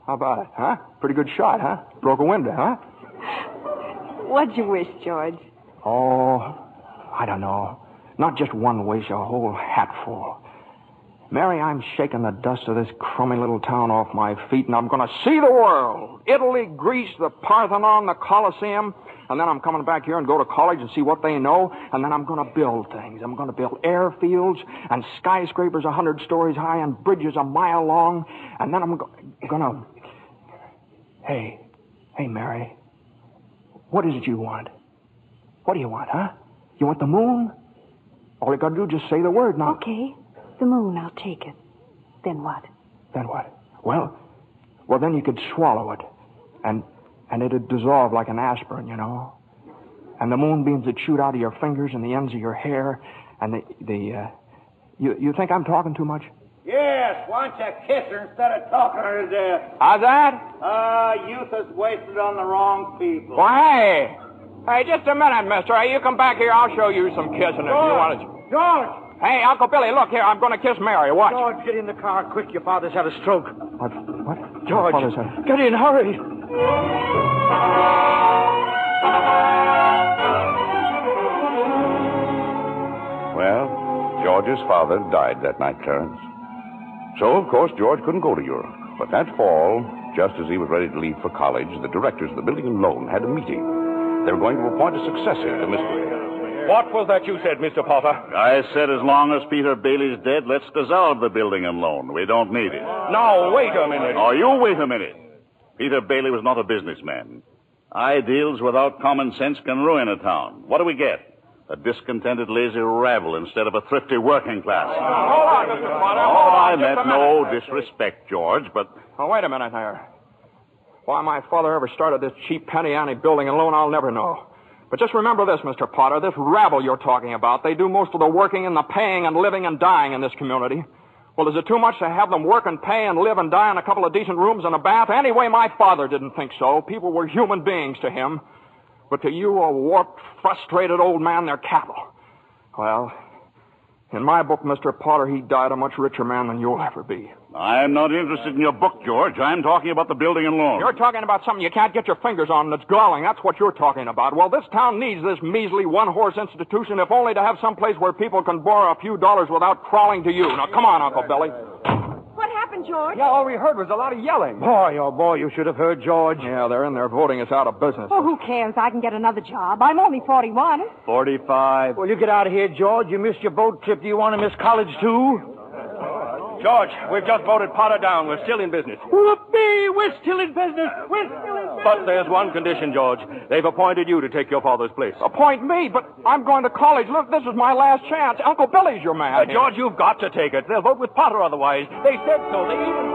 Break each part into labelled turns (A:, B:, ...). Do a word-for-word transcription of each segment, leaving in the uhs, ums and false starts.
A: How about it, huh? Pretty good shot, huh? Broke a window, huh?
B: What'd you wish, George?
A: Oh, I don't know. Not just one wish, a whole hatful. Mary, I'm shaking the dust of this crummy little town off my feet, and I'm going to see the world. Italy, Greece, the Parthenon, the Colosseum. And then I'm coming back here and go to college and see what they know. And then I'm going to build things. I'm going to build airfields and skyscrapers a hundred stories high and bridges a mile long. And then I'm go- going to... Hey, hey, Mary. What is it you want? What do you want, huh? You want the moon? All you got to do is just say the word now.
B: Okay. The moon, I'll take it. Then what?
A: Then what? Well, well, then you could swallow it. And and it'd dissolve like an aspirin, you know. And the moonbeams would shoot out of your fingers and the ends of your hair. And the, the uh, you, you think I'm talking too much?
C: Yes, why don't you kiss her instead of talking her to death?
A: How's that?
C: Ah, uh, youth is wasted on the wrong people.
A: Well, hey. Hey, just a minute, mister. Hey, you come back here. I'll show you some kissing if you want to.
C: George!
A: Hey, Uncle Billy, look here. I'm going to kiss Mary. Watch.
C: George, get in the car quick. Your father's had a stroke.
A: What? What?
C: George,
A: father's had...
C: get in, hurry.
D: Well, George's father died that night, Clarence. So, of course, George couldn't go to Europe. But that fall, just as he was ready to leave for college, the directors of the building and loan had a meeting. They were going to appoint a successor to Mister
E: What was that you said, Mister Potter?
F: I said as long as Peter Bailey's dead, let's dissolve the building and loan. We don't need it.
E: No, wait a minute.
F: Oh, you wait a minute. Peter Bailey was not a businessman. Ideals without common sense can ruin a town. What do we get? A discontented, lazy rabble instead of a thrifty working class.
A: Hold on, Mister Potter.
F: Oh,
A: Hold on,
F: I
A: just
F: meant
A: a minute.
F: no disrespect, George, but...
A: Oh, wait a minute there. Why my father ever started this cheap penny ante building and loan, I'll never know. But just remember this, Mister Potter, this rabble you're talking about, they do most of the working and the paying and living and dying in this community. Well, is it too much to have them work and pay and live and die in a couple of decent rooms and a bath? Anyway, my father didn't think so. People were human beings to him. But to you, a warped, frustrated old man, they're cattle. Well, in my book, Mister Potter, he died a much richer man than you'll ever be.
F: I'm not interested in your book, George. I'm talking about the building and loan.
A: You're talking about something you can't get your fingers on that's galling. That's what you're talking about. Well, this town needs this measly one-horse institution, if only to have some place where people can borrow a few dollars without crawling to you. Now, come on, Uncle Billy.
B: What happened, George?
A: Yeah, all we heard was a lot of yelling.
C: Boy, oh, boy, you should have heard George.
A: Yeah, they're in there voting us out of business.
B: Oh, who cares? I can get another job. I'm only forty-one.
F: Forty-five.
C: Well, you get out of here, George. You missed your boat trip. Do you want to miss college, too?
E: George, we've just voted Potter down. We're still in business.
C: Whoopee! We're still in business. We're still in business.
E: But there's one condition, George. They've appointed you to take your father's place.
A: Appoint me, but I'm going to college. Look, this is my last chance. Uncle Billy's your man.
E: Uh, George, you've got to take it. They'll vote with Potter otherwise. They said so. They even...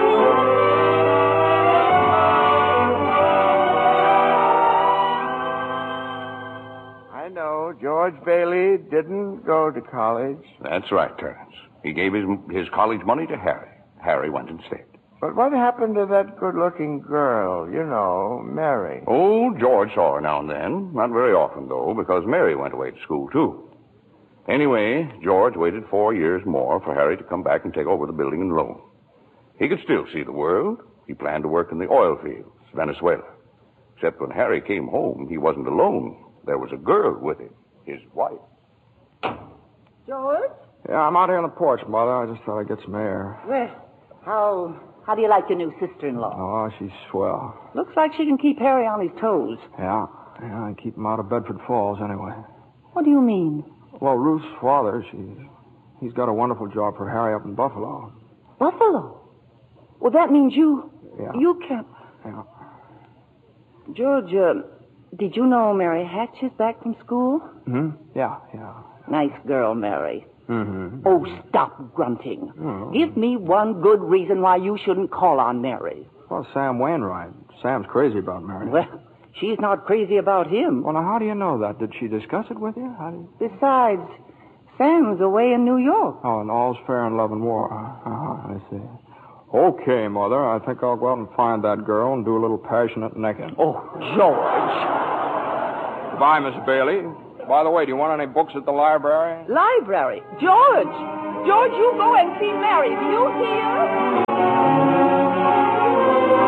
G: I know. George Bailey didn't go to college.
D: That's right, Terence. He gave his, his college money to Harry. Harry went instead.
G: But what happened to that good-looking girl, you know, Mary?
D: Oh, George saw her now and then. Not very often, though, because Mary went away to school, too. Anyway, George waited four years more for Harry to come back and take over the building and loan. He could still see the world. He planned to work in the oil fields, Venezuela. Except when Harry came home, he wasn't alone. There was a girl with him, his wife.
B: George?
A: Yeah, I'm out here on the porch, Mother. I just thought I'd get some air.
B: Well, how how do you like your new sister-in-law?
A: Oh, she's swell.
B: Looks like she can keep Harry on his toes.
A: Yeah, yeah, I keep him out of Bedford Falls anyway.
B: What do you mean?
A: Well, Ruth's father, she's, he's got a wonderful job for Harry up in Buffalo.
B: Buffalo? Well, that means you...
A: Yeah.
B: You can't...
A: Yeah.
B: George, uh, did you know Mary Hatch is back from school?
A: Hmm? Yeah, yeah.
B: Nice girl, Mary.
A: Mm-hmm.
B: Oh, stop grunting.
A: Mm.
B: Give me one good reason why you shouldn't call on Mary.
A: Well, Sam Wainwright. Sam's crazy about Mary.
B: Well, she's not crazy about him.
A: Well, now, how do you know that? Did she discuss it with you? How do you...
B: Besides, Sam's away in New York.
A: Oh, and all's fair in love and war. Uh-huh, I see. Okay, Mother, I think I'll go out and find that girl and do a little passionate necking.
B: Oh, George.
A: Goodbye, Miss Bailey. By the way, do you want any books at the library?
B: Library? George! George, you go and see Mary. Do you hear?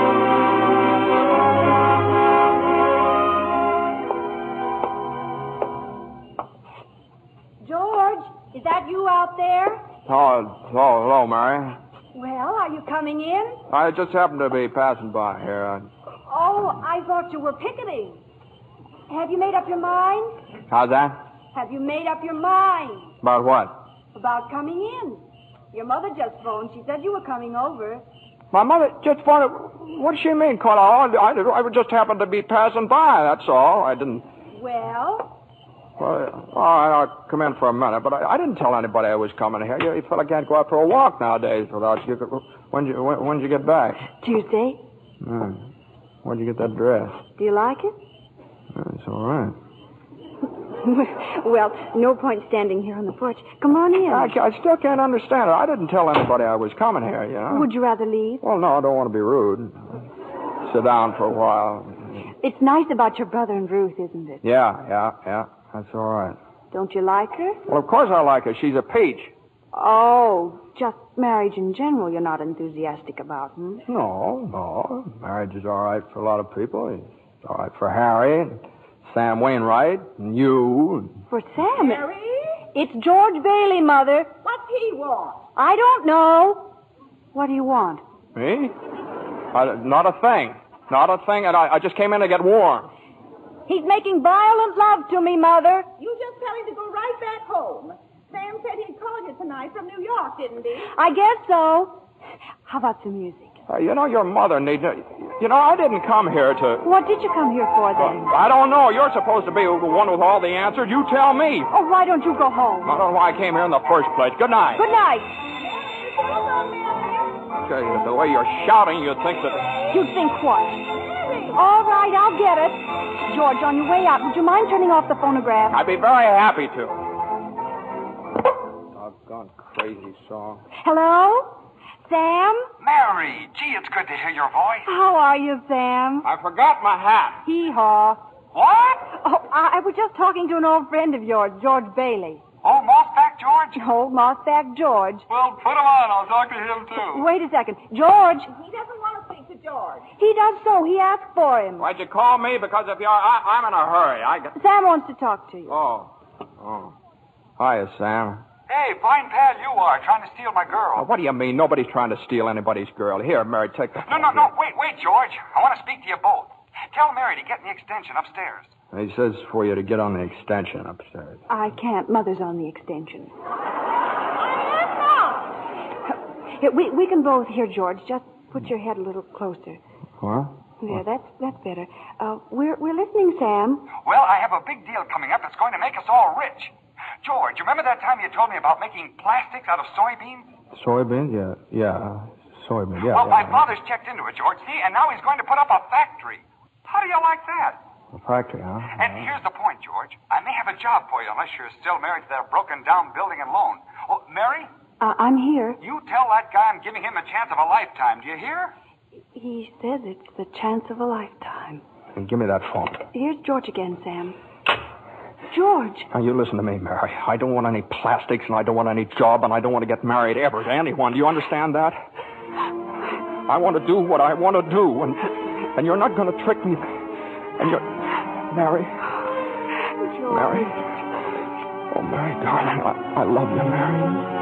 H: are you coming in?
A: I just happened to be passing by here. I...
H: Oh, I thought you were picketing. Have you made up your mind?
A: How's that?
H: Have you made up your mind?
A: About what?
H: About coming in. Your mother just phoned. She said you were coming over.
A: My mother just phoned. What does she mean, Carla? I, I, I just happened to be passing by, that's all. I didn't...
H: Well?
A: Well, all right, I'll come in for a minute, but I, I didn't tell anybody I was coming here. You, you fella can't go out for a walk nowadays without you. When you when, when did you get back?
H: Tuesday.
A: Hmm. Where'd you get that dress?
H: Do you like it?
A: It's all right.
H: Well, no point standing here on the porch. Come on in.
A: I, I still can't understand it. I didn't tell anybody I was coming here, you know.
H: Would you rather leave?
A: Well, no, I don't want to be rude. Sit down for a while.
H: It's nice about your brother and Ruth, isn't it?
A: Yeah, yeah, yeah. That's all right.
H: Don't you like her?
A: Well, of course I like her. She's a peach.
H: Oh, just marriage in general you're not enthusiastic about, hmm?
A: No, no. Marriage is all right for a lot of people. It's all right for Harry, and Sam Wainwright, and you.
H: For Sam?
B: Harry?
H: It's George Bailey, Mother.
B: What's he want?
H: I don't know. What do you want?
A: Me? I, not a thing. Not a thing, and I, I just came in to get warm.
H: He's making violent love to me, Mother.
B: You just tell him to go right back home. Sam said he'd call you tonight from New York, didn't he?
H: I guess so. How about some music?
A: Uh, you know, your mother needs... You know, I didn't come here to...
H: What did you come here for, then?
A: Uh, I don't know. You're supposed to be the one with all the answers. You tell me.
H: Oh, why don't you go home?
A: I don't know why I came here in the first place. Good night.
H: Good night.
A: Okay, the way you're shouting, you'd think that...
H: You'd think what? All right, I'll get it. George, on your way out, would you mind turning off the phonograph?
A: I'd be very happy to. Doggone crazy song.
H: Hello? Sam?
I: Mary, gee, it's good to hear your voice.
H: How are you, Sam?
A: I forgot my hat.
H: Hee-haw.
I: What?
H: Oh, I, I was just talking to an old friend of yours, George Bailey.
I: Oh, Mossback George?
H: Old Mossback George.
I: Well, put him on. I'll talk to him, too.
H: Wait a second. George.
B: He doesn't want to speak to George.
H: He does so. He asked for him.
A: Why'd you call me? Because if you're... I, I'm in a hurry. I got...
H: Sam wants to talk to you.
A: Oh. Oh. Hiya, Sam.
I: Hey, fine pal you are, trying to steal my girl.
A: Oh, what do you mean? Nobody's trying to steal anybody's girl. Here, Mary, take the...
I: No, no, no. Wait, wait, George. I want to speak to you both. Tell Mary to get in the extension upstairs.
A: He says for you to get on the extension upstairs.
H: I can't. Mother's on the extension. Here, we, we can both hear, George. Just put your head a little closer.
A: What?
H: Yeah, that's that's better. Uh, we're we're listening, Sam.
I: Well, I have a big deal coming up that's going to make us all rich. George, you remember that time you told me about making plastics out of soybeans?
A: Soybeans? Yeah, yeah. Soybeans, yeah.
I: Well,
A: yeah,
I: my
A: yeah.
I: father's checked into it, George, see, and now he's going to put up a factory. How do you like that?
A: A factory, huh?
I: And here's the point, George. I may have a job for you unless you're still married to that broken-down building and loan. Oh, Mary?
H: Uh, I'm here.
I: You tell that guy I'm giving him a chance of a lifetime. Do you hear?
H: He says it's the chance of a lifetime.
A: And give me that phone.
H: Here's George again, Sam. George.
A: Now, you listen to me, Mary. I don't want any plastics, and I don't want any job, and I don't want to get married ever to anyone. Do you understand that? I want to do what I want to do, and and you're not going to trick me. And you're... Mary.
H: George.
A: Mary. Oh, Mary, darling, I, I love you, Mary.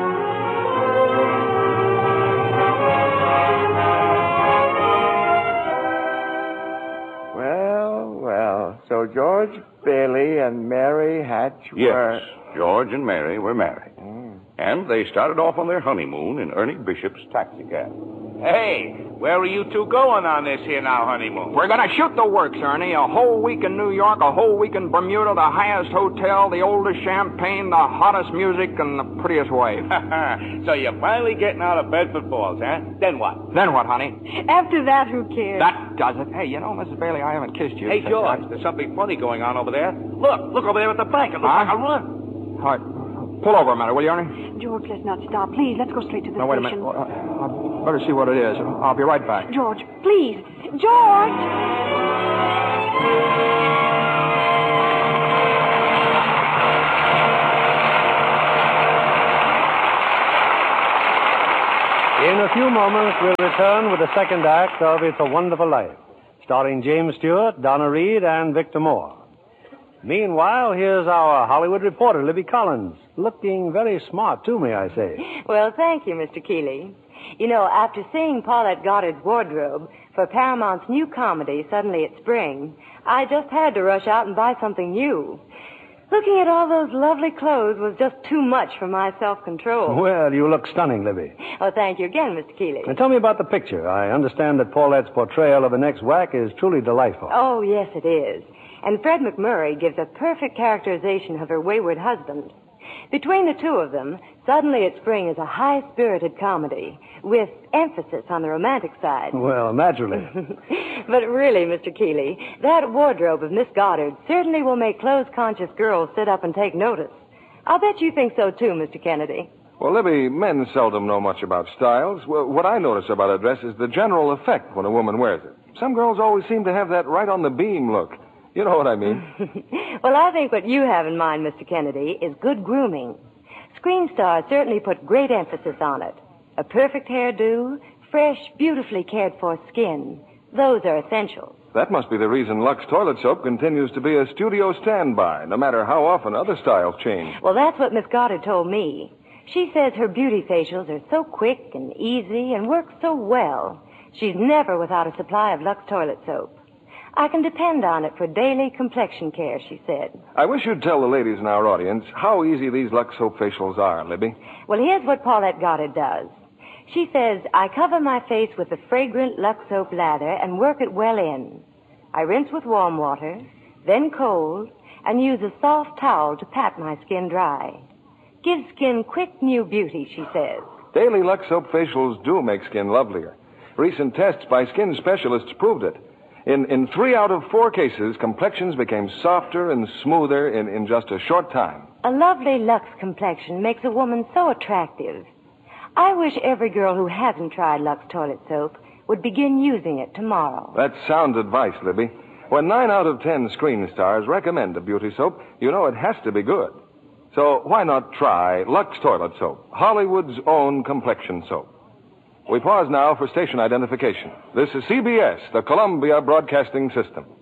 G: Well, well. So George Bailey and Mary Hatch were...
D: Yes, George and Mary were married.
G: Mm.
D: And they started off on their honeymoon in Ernie Bishop's taxicab.
C: Hey, where are you two going on this here now honeymoon?
A: We're going to shoot the works, Ernie. A whole week in New York, a whole week in Bermuda, the highest hotel, the oldest champagne, the hottest music, and the prettiest wife.
C: So you're finally getting out of Bedford Falls, huh? Then what?
A: Then what, honey?
H: After that, who cares?
A: That does it. Hey, you know, Missus Bailey, I haven't kissed you.
C: Hey,
A: since
C: George,
A: I-
C: there's something funny going on over there. Look, look over there at the bank. It looks
A: Huh?
C: like a run.
A: All right. Pull over a minute, will you, Ernie?
H: George, let's not stop. Please, let's go straight to the
A: No, wait a
H: station.
A: minute. Uh, I better see what it is. I'll be right back.
H: George, please. George!
J: In a few moments, we'll return with the second act of It's a Wonderful Life, starring James Stewart, Donna Reed, and Victor Moore. Meanwhile, here's our Hollywood reporter, Libby Collins, looking very smart, too, may I say.
K: Well, thank you, Mister Keeley. You know, after seeing Paulette Goddard's wardrobe for Paramount's new comedy, Suddenly It's Spring, I just had to rush out and buy something new. Looking at all those lovely clothes was just too much for my self-control.
J: Well, you look stunning, Libby.
K: Oh, thank you again, Mister Keeley.
J: Now, tell me about the picture. I understand that Paulette's portrayal of an ex-whack is truly delightful.
K: Oh, yes, it is. And Fred McMurray gives a perfect characterization of her wayward husband. Between the two of them, Suddenly It's Spring is a high-spirited comedy with emphasis on the romantic side.
J: Well, naturally.
K: But really, Mister Keeley, that wardrobe of Miss Goddard certainly will make clothes-conscious girls sit up and take notice. I'll bet you think so, too, Mister Kennedy.
L: Well, Libby, men seldom know much about styles. Well, what I notice about a dress is the general effect when a woman wears it. Some girls always seem to have that right-on-the-beam look. You know what I mean.
K: Well, I think what you have in mind, Mister Kennedy, is good grooming. Screen stars certainly put great emphasis on it. A perfect hairdo, fresh, beautifully cared-for skin. Those are essentials.
L: That must be the reason Lux Toilet Soap continues to be a studio standby, no matter how often other styles change.
K: Well, that's what Miss Goddard told me. She says her beauty facials are so quick and easy and work so well. She's never without a supply of Lux Toilet Soap. I can depend on it for daily complexion care, she said.
L: I wish you'd tell the ladies in our audience how easy these Lux Soap facials are, Libby.
K: Well, here's what Paulette Goddard does. She says, I cover my face with the fragrant Lux Soap lather and work it well in. I rinse with warm water, then cold, and use a soft towel to pat my skin dry. Gives skin quick new beauty, she says.
L: Daily Lux Soap facials do make skin lovelier. Recent tests by skin specialists proved it. In, in three out of four cases, complexions became softer and smoother in, in just a short time.
K: A lovely Lux complexion makes a woman so attractive. I wish every girl who hasn't tried Lux Toilet Soap would begin using it tomorrow.
L: That's sound advice, Libby. When nine out of ten screen stars recommend a beauty soap, you know it has to be good. So why not try Lux Toilet Soap, Hollywood's own complexion soap? We pause now for station identification. This is C B S, the Columbia Broadcasting System.